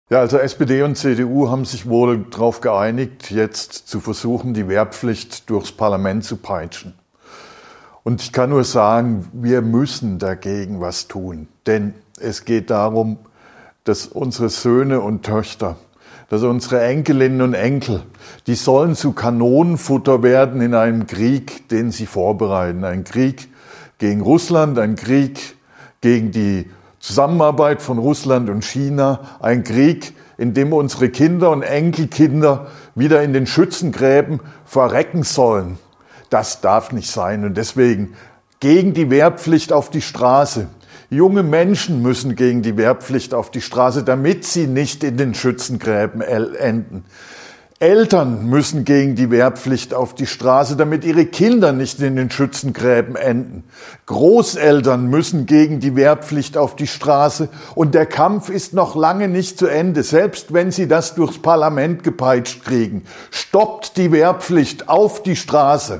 Ja, also SPD und CDU haben sich wohl darauf geeinigt, jetzt zu versuchen, die Wehrpflicht durchs Parlament zu peitschen. Und ich kann nur sagen, wir müssen dagegen was tun. Denn es geht darum, dass unsere Söhne und Töchter, dass unsere Enkelinnen und Enkel, die sollen zu Kanonenfutter werden in einem Krieg, den sie vorbereiten. Ein Krieg gegen Russland, ein Krieg gegen die Zusammenarbeit von Russland und China, ein Krieg, in dem unsere Kinder und Enkelkinder wieder in den Schützengräben verrecken sollen. Das darf nicht sein und deswegen gegen die Wehrpflicht auf die Straße. Junge Menschen müssen gegen die Wehrpflicht auf die Straße, damit sie nicht in den Schützengräben enden. Eltern müssen gegen die Wehrpflicht auf die Straße, damit ihre Kinder nicht in den Schützengräben enden. Großeltern müssen gegen die Wehrpflicht auf die Straße und der Kampf ist noch lange nicht zu Ende, selbst wenn sie das durchs Parlament gepeitscht kriegen. Stoppt die Wehrpflicht auf die Straße!